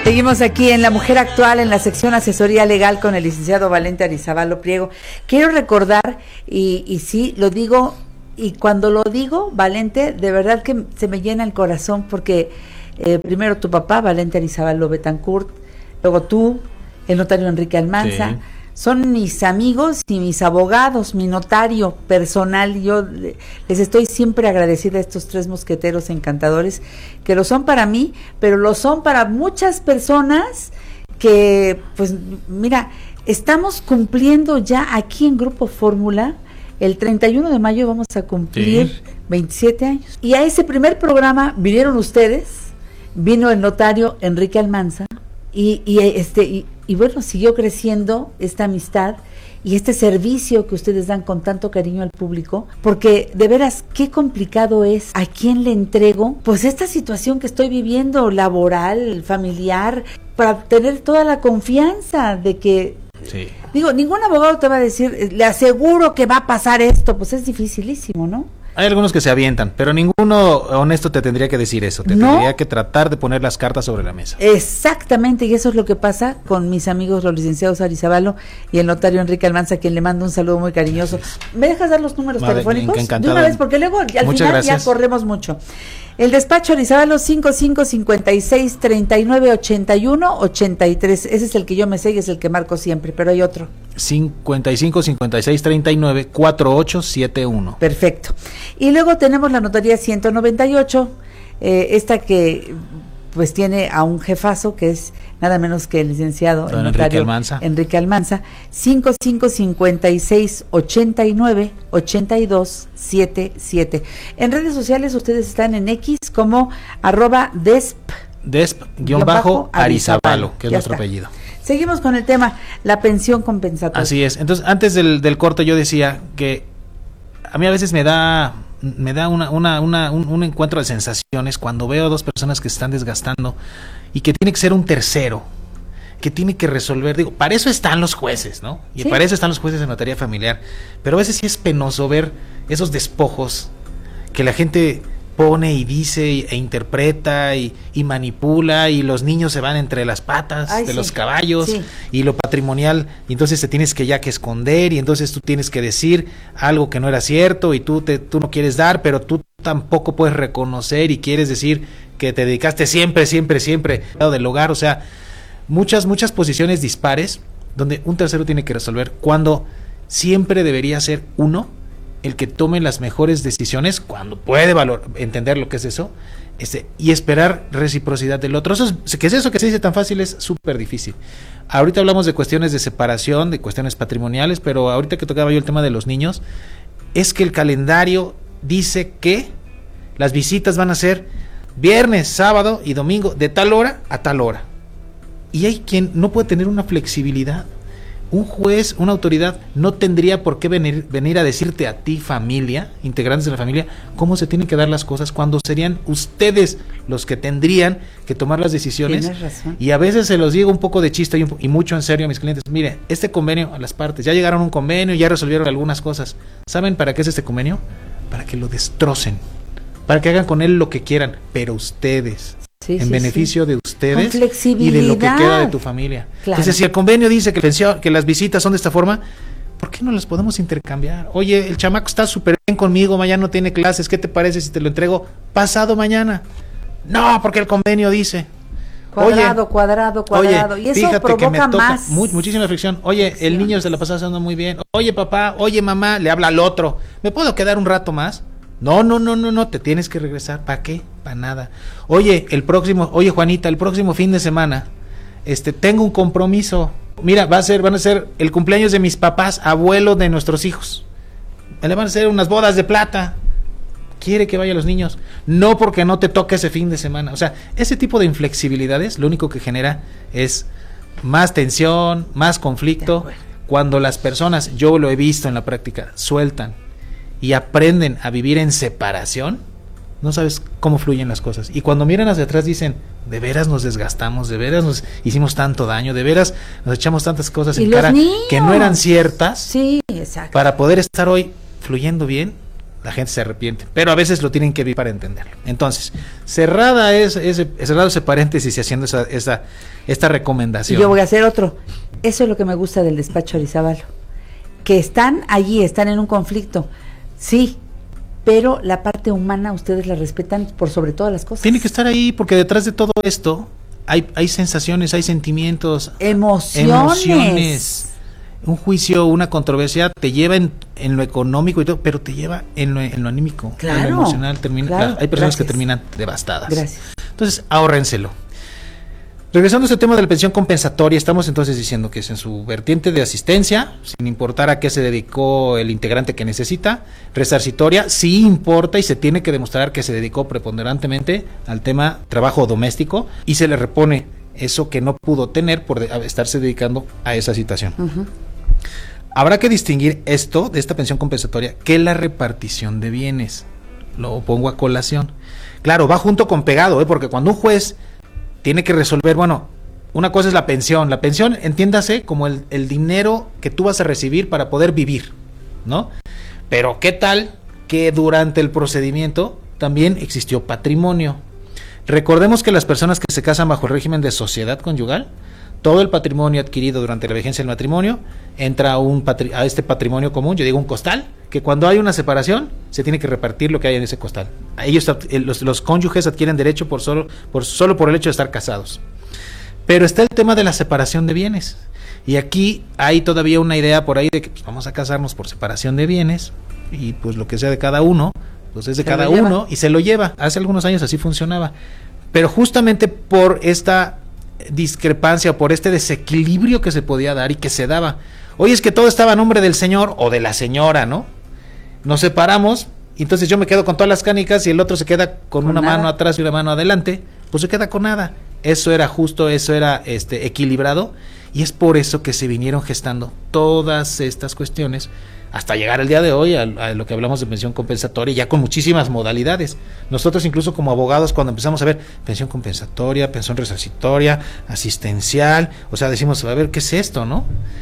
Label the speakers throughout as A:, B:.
A: Seguimos aquí en La Mujer Actual, en la sección Asesoría Legal con el licenciado Valente Arizabalo Priego. Quiero recordar, y sí, lo digo, y cuando lo digo, Valente, de verdad que se me llena el corazón, porque primero tu papá, Valente Arizabalo Betancourt, luego tú, el notario Enrique Almanza, sí. Son mis amigos y mis abogados, mi notario personal. Yo les estoy siempre agradecida a estos tres mosqueteros encantadores, que lo son para mí, pero lo son para muchas personas que, pues mira, estamos cumpliendo ya aquí en Grupo Fórmula, el 31 de mayo vamos a cumplir 27 años. Y a ese primer programa vinieron ustedes, vino el notario Enrique Almanza, y bueno, siguió creciendo esta amistad y este servicio que ustedes dan con tanto cariño al público, porque de veras, qué complicado es a quién le entrego, pues esta situación que estoy viviendo, laboral, familiar, para tener toda la confianza de que, digo, ningún abogado te va a decir, le aseguro que va a pasar esto, pues es dificilísimo, ¿no?
B: Hay algunos que se avientan, pero ninguno honesto te tendría que decir eso. Tendría que tratar de poner las cartas sobre la mesa. Exactamente, y eso es lo que pasa con mis amigos los licenciados Arizabalo y el notario Enrique Almanza, a quien le mando un saludo muy cariñoso. ¿Me dejas dar los números telefónicos? Encantado.
A: De una vez, porque luego al final ya corremos mucho. El despacho Arizabalo 5556398183. Ese es el que yo me sé y es el que marco siempre, pero hay otro. 5556394871. Perfecto. Y luego tenemos la notaría 198, esta que pues tiene a un jefazo que es nada menos que el licenciado el notario Enrique Almanza. 5556898277. En redes sociales ustedes están en X como @desp_Arizabalo, que es nuestro apellido. Seguimos con el tema, la pensión compensatoria. Así es. Entonces, antes del corte yo decía que a mí a veces me da un encuentro de sensaciones cuando veo a dos personas que se están desgastando y que tiene que ser un tercero que tiene que resolver. Digo, para eso están los jueces, ¿no? Y para eso están los jueces de notaría familiar. Pero a veces sí es penoso ver esos despojos que la gente pone y dice e interpreta y manipula, y los niños se van entre las patas de los caballos y lo patrimonial, y entonces te tienes que esconder, y entonces tú tienes que decir algo que no era cierto y tú no quieres dar, pero tú tampoco puedes reconocer y quieres decir que te dedicaste siempre del hogar. O sea, muchas entidades dispares donde un tercero tiene que resolver, cuando siempre debería ser uno el que tome las mejores decisiones, cuando puede entender lo que es eso, y esperar reciprocidad del otro. Eso que se dice tan fácil es súper difícil. Ahorita hablamos de cuestiones de separación, de cuestiones patrimoniales, pero ahorita que tocaba yo el tema de los niños, es que el calendario dice que las visitas van a ser viernes, sábado y domingo, de tal hora a tal hora. Y hay quien no puede tener una flexibilidad. Un juez, una autoridad, no tendría por qué venir a decirte a ti, familia, integrantes de la familia, cómo se tienen que dar las cosas, cuando serían ustedes los que tendrían que tomar las decisiones. Tienes razón. Y a veces se los digo un poco de chiste y mucho en serio a mis clientes. Mire, este convenio, a las partes, ya llegaron a un convenio, ya resolvieron algunas cosas. ¿Saben para qué es este convenio? Para que lo destrocen, para que hagan con él lo que quieran, pero ustedes. En beneficio de ustedes y de lo que queda de tu familia. Claro. Entonces, si el convenio dice que las visitas son de esta forma, ¿por qué no las podemos intercambiar? Oye, el chamaco está súper bien conmigo, mañana no tiene clases, ¿qué te parece si te lo entrego pasado mañana? No, porque el convenio dice. Cuadrado. Oye, y eso provoca más. Muchísima fricción. Oye, el niño se la pasa haciendo muy bien. Oye, papá, oye, mamá, le habla al otro. ¿Me puedo quedar un rato más? No, te tienes que regresar. ¿Para qué? Para nada. Oye, Juanita, el próximo fin de semana, tengo un compromiso. Mira, van a ser el cumpleaños de mis papás, abuelos de nuestros hijos. Le van a hacer unas bodas de plata. ¿Quiere que vayan los niños? No, porque no te toca ese fin de semana. O sea, ese tipo de inflexibilidades lo único que genera es más tensión, más conflicto. Cuando las personas, yo lo he visto en la práctica, sueltan y aprenden a vivir en separación, no sabes cómo fluyen las cosas. Y cuando miran hacia atrás dicen, de veras nos desgastamos, de veras nos hicimos tanto daño, de veras nos echamos tantas cosas en cara que no eran ciertas, para poder estar hoy fluyendo bien. la gente se arrepiente, pero a veces lo tienen que vivir para entenderlo. Entonces, cerrado ese paréntesis y haciendo esta recomendación.
B: Y yo voy a hacer otro. Eso es lo que me gusta del despacho Arizabalo, que están allí, están en un conflicto, sí, pero la parte humana ustedes la respetan por sobre todas las cosas.
A: Tiene que estar ahí, porque detrás de todo esto hay sensaciones, hay sentimientos,
B: emociones.
A: Un juicio, una controversia te lleva en lo económico y todo, pero te lleva en lo anímico,
B: claro,
A: en lo emocional. Hay personas que terminan devastadas. Entonces, ahórrenselo. Regresando a este tema de la pensión compensatoria, estamos entonces diciendo que es en su vertiente de asistencia, sin importar a qué se dedicó el integrante que necesita. Resarcitoria, sí importa y se tiene que demostrar que se dedicó preponderantemente al tema trabajo doméstico y se le repone eso que no pudo tener por estarse dedicando a esa situación. Habrá que distinguir esto de esta pensión compensatoria que la repartición de bienes. Lo pongo a colación. Claro, va junto con pegado, porque cuando un juez tiene que resolver, bueno, una cosa es la pensión. La pensión, entiéndase como el dinero que tú vas a recibir para poder vivir, ¿no? Pero ¿qué tal que durante el procedimiento también existió patrimonio? Recordemos que las personas que se casan bajo el régimen de sociedad conyugal, todo el patrimonio adquirido durante la vigencia del matrimonio entra a este patrimonio común, yo digo un costal, que cuando hay una separación se tiene que repartir lo que hay en ese costal. Ellos, los cónyuges adquieren derecho solo por el hecho de estar casados. Pero está el tema de la separación de bienes. Y aquí hay todavía una idea por ahí de que pues, vamos a casarnos por separación de bienes y pues lo que sea de cada uno, pues es de cada uno y se lo lleva. Hace algunos años así funcionaba. Pero justamente por esta discrepancia, por este desequilibrio que se podía dar y que se daba. Oye, es que todo estaba a nombre del señor o de la señora, ¿no? Nos separamos y entonces yo me quedo con todas las canicas y el otro se queda con una mano atrás y una mano adelante, pues se queda con nada. Eso era justo, eso era equilibrado y es por eso que se vinieron gestando todas estas cuestiones hasta llegar al día de hoy a lo que hablamos de pensión compensatoria, ya con muchísimas modalidades. Nosotros incluso como abogados, cuando empezamos a ver pensión compensatoria, pensión resarcitoria, asistencial, o sea, decimos, a ver, ¿qué es esto, no?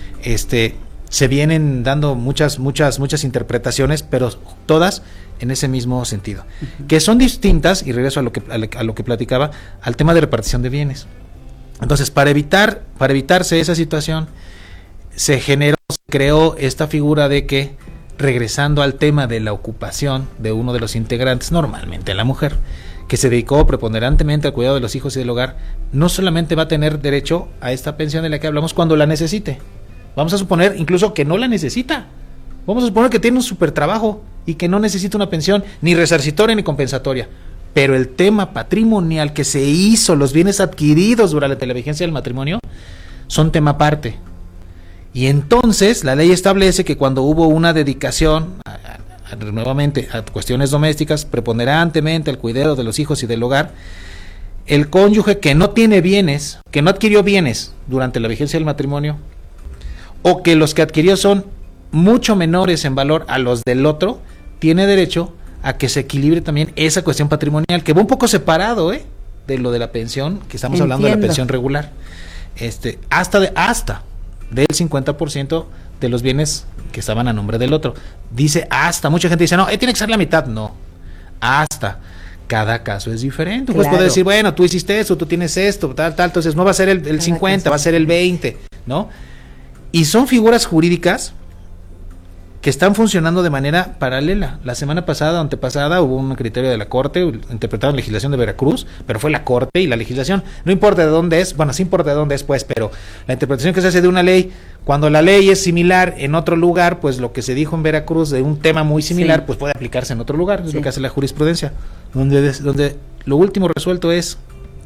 A: Se vienen dando muchas interpretaciones, pero todas en ese mismo sentido, que son distintas, y regreso a lo que platicaba, al tema de repartición de bienes. Entonces, para evitarse esa situación, se creó esta figura de que, regresando al tema de la ocupación de uno de los integrantes, normalmente la mujer, que se dedicó preponderantemente al cuidado de los hijos y del hogar, no solamente va a tener derecho a esta pensión de la que hablamos cuando la necesite. Vamos a suponer incluso que no la necesita. Vamos a suponer que tiene un super trabajo y que no necesita una pensión ni resarcitoria ni compensatoria. Pero el tema patrimonial que se hizo, los bienes adquiridos durante la vigencia del matrimonio, son tema aparte. Y entonces la ley establece que cuando hubo una dedicación nuevamente a cuestiones domésticas, preponderantemente al cuidado de los hijos y del hogar, el cónyuge que no tiene bienes, que no adquirió bienes durante la vigencia del matrimonio, o que los que adquirió son mucho menores en valor a los del otro, tiene derecho a que se equilibre también esa cuestión patrimonial, que va un poco separado de lo de la pensión, que estamos hablando de la pensión regular, hasta del 50% de los bienes que estaban a nombre del otro. Dice hasta, mucha gente dice, no, tiene que ser la mitad. No, hasta. Cada caso es diferente. Claro. Pues puede decir, bueno, tú hiciste eso, tú tienes esto, tal, entonces no va a ser el 50, va a ser el 20, ¿no? Y son figuras jurídicas que están funcionando de manera paralela. La semana pasada, antepasada, hubo un criterio de la Corte, interpretaron legislación de Veracruz, pero fue la Corte y la legislación, no importa de dónde es, bueno, sí importa de dónde es, pues, pero la interpretación que se hace de una ley, cuando la ley es similar en otro lugar, pues lo que se dijo en Veracruz de un tema muy similar, pues puede aplicarse en otro lugar, es lo que hace la jurisprudencia, donde lo último resuelto es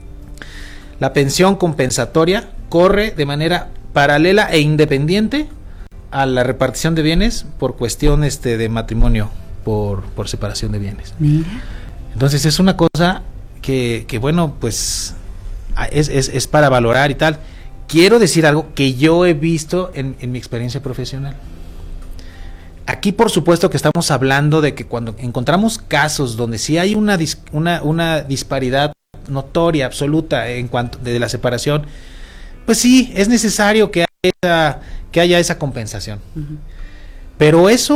A: la pensión compensatoria corre de manera paralela e independiente a la repartición de bienes por cuestión de matrimonio, por separación de bienes. Mira. Entonces es una cosa que bueno, pues es para valorar y tal. Quiero decir algo que yo he visto en mi experiencia profesional. Aquí por supuesto que estamos hablando de que cuando encontramos casos donde sí hay una disparidad notoria, absoluta en cuanto de la separación, pues sí, es necesario que haya esa compensación. Uh-huh. Pero eso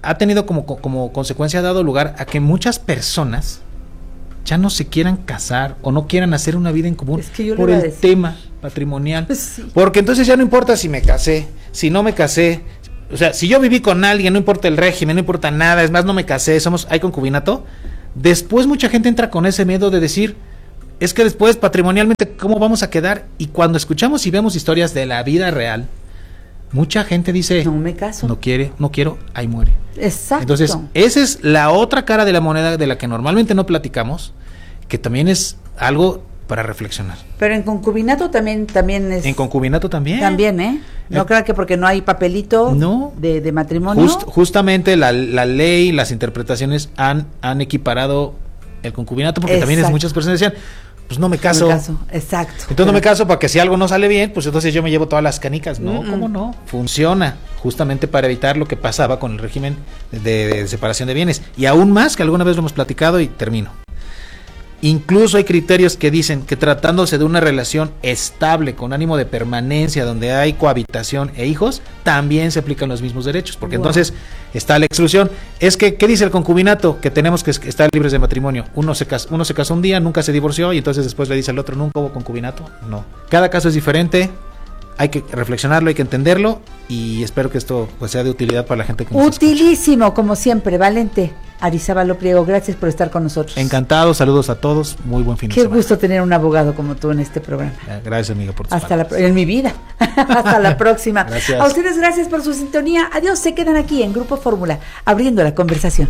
A: ha tenido como consecuencia, ha dado lugar a que muchas personas ya no se quieran casar o no quieran hacer una vida en común por el tema patrimonial. Pues sí. Porque entonces ya no importa si me casé, si no me casé, o sea, si yo viví con alguien, no importa el régimen, no importa nada, es más, no me casé, hay concubinato. Después mucha gente entra con ese miedo de decir, es que después patrimonialmente, ¿cómo vamos a quedar? Y cuando escuchamos y vemos historias de la vida real, mucha gente dice,
B: no me caso,
A: no quiero, ahí muere.
B: Exacto.
A: Entonces, esa es la otra cara de la moneda de la que normalmente no platicamos, que también es algo para reflexionar.
B: Pero en concubinato también es...
A: En concubinato también.
B: También, No crean que porque no hay papelito de matrimonio.
A: Justamente la ley, las interpretaciones han equiparado el concubinato, porque también muchas personas decían, pues no me caso.
B: Exacto.
A: Entonces no me caso para que si algo no sale bien, pues entonces yo me llevo todas las canicas. No, ¿cómo no? Funciona justamente para evitar lo que pasaba con el régimen de separación de bienes. Y aún más, que alguna vez lo hemos platicado y termino. Incluso hay criterios que dicen que tratándose de una relación estable, con ánimo de permanencia, donde hay cohabitación e hijos, también se aplican los mismos derechos, porque entonces está la exclusión. Es que, ¿qué dice el concubinato? Que tenemos que estar libres de matrimonio. Uno se casó un día, nunca se divorció, y entonces después le dice al otro, ¿nunca hubo concubinato? No. Cada caso es diferente, hay que reflexionarlo, hay que entenderlo, y espero que esto pues sea de utilidad para la gente que nos
B: Utilísimo, escucha. Como siempre, Valente Arizábalo Priego, gracias por estar con nosotros.
A: Encantado, saludos a todos, muy buen fin de semana.
B: Qué gusto tener un abogado como tú en este programa.
A: Gracias, amiga, por
B: tus palabras. En mi vida. Hasta la próxima.
A: Gracias.
B: A ustedes gracias por su sintonía. Adiós, se quedan aquí en Grupo Fórmula, abriendo la conversación.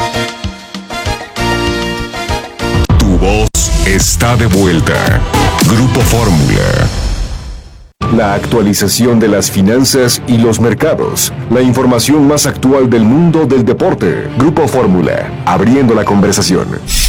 C: Tu voz está de vuelta. Grupo Fórmula. La actualización de las finanzas y los mercados. La información más actual del mundo del deporte. Grupo Fórmula, abriendo la conversación.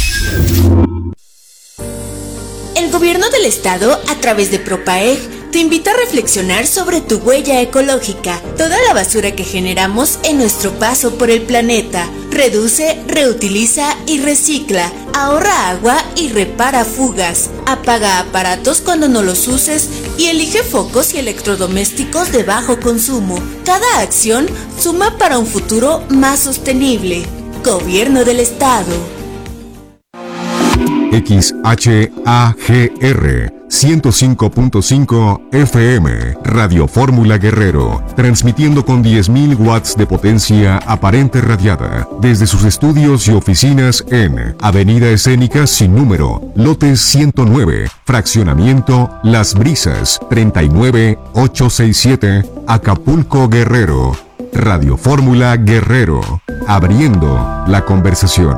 D: El gobierno del estado, a través de Propaeg, te invita a reflexionar sobre tu huella ecológica, toda la basura que generamos en nuestro paso por el planeta. Reduce, reutiliza y recicla. Ahorra agua y repara fugas. Apaga aparatos cuando no los uses y elige focos y electrodomésticos de bajo consumo. Cada acción suma para un futuro más sostenible. Gobierno del Estado.
C: XHAGR 105.5 FM, Radio Fórmula Guerrero, transmitiendo con 10.000 watts de potencia aparente radiada, desde sus estudios y oficinas en Avenida Escénica sin número, lote 109, fraccionamiento Las Brisas, 39867, Acapulco, Guerrero. Radio Fórmula Guerrero, abriendo la conversación.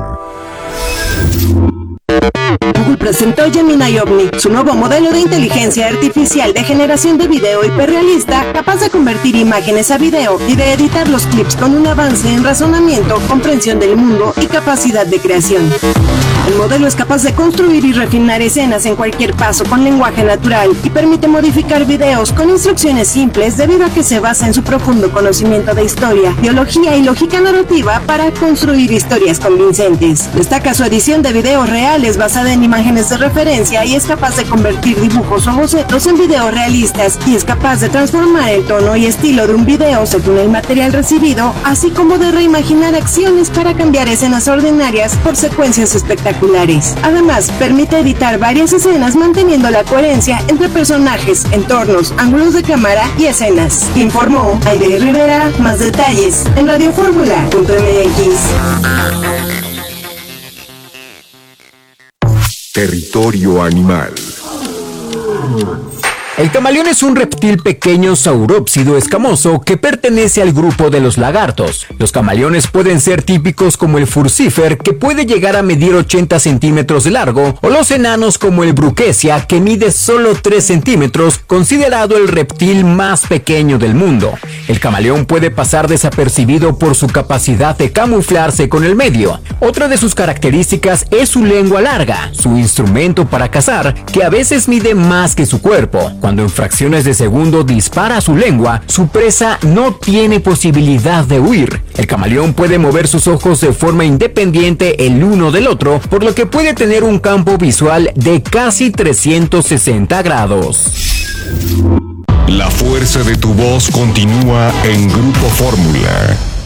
E: Google presentó Gemini Omni, su nuevo modelo de inteligencia artificial de generación de video hiperrealista, capaz de convertir imágenes a video y de editar los clips con un avance en razonamiento, comprensión del mundo y capacidad de creación. El modelo es capaz de construir y refinar escenas en cualquier paso con lenguaje natural y permite modificar videos con instrucciones simples debido a que se basa en su profundo conocimiento de historia, biología y lógica narrativa para construir historias convincentes. Destaca su edición de videos reales basada en imágenes de referencia y es capaz de convertir dibujos o bocetos en videos realistas y es capaz de transformar el tono y estilo de un video según el material recibido, así como de reimaginar acciones para cambiar escenas ordinarias por secuencias espectaculares. Además, permite editar varias escenas manteniendo la coherencia entre personajes, entornos, ángulos de cámara y escenas. Informó Aide Rivera. Más detalles en radioformula.mx.
C: Territorio animal.
F: El camaleón es un reptil pequeño saurópsido escamoso que pertenece al grupo de los lagartos. Los camaleones pueden ser típicos como el furcifer, que puede llegar a medir 80 centímetros de largo, o los enanos como el bruquesia, que mide solo 3 centímetros, considerado el reptil más pequeño del mundo. El camaleón puede pasar desapercibido por su capacidad de camuflarse con el medio. Otra de sus características es su lengua larga, su instrumento para cazar, que a veces mide más que su cuerpo. Cuando en fracciones de segundo dispara su lengua, su presa no tiene posibilidad de huir. El camaleón puede mover sus ojos de forma independiente el uno del otro, por lo que puede tener un campo visual de casi 360 grados.
C: La fuerza de tu voz continúa en Grupo Fórmula.